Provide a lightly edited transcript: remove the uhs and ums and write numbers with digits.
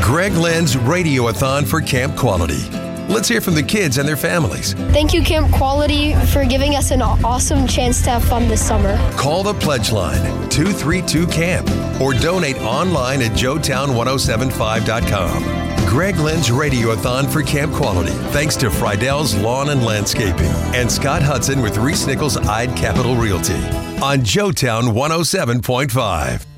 Greg Lynn's Radiothon for Camp Quality. Let's hear from the kids and their families. Thank you, Camp Quality, for giving us an awesome chance to have fun this summer. Call the pledge line, 232-CAMP, or donate online at joetown1075.com. Greg Lynn's Radiothon for Camp Quality, thanks to Friedell's Lawn and Landscaping and Scott Hudson with Reese Nichols Ide Capital Realty on Joetown 107.5.